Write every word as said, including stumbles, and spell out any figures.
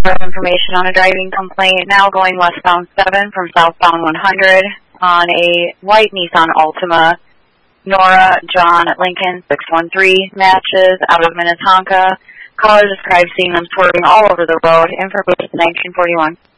information on a driving complaint now going westbound seven from southbound one hundred on a white Nissan Altima. Nora John Lincoln six one three matches out of Minnetonka. Caller describes seeing them swerving all over the road. Information nineteen forty-one.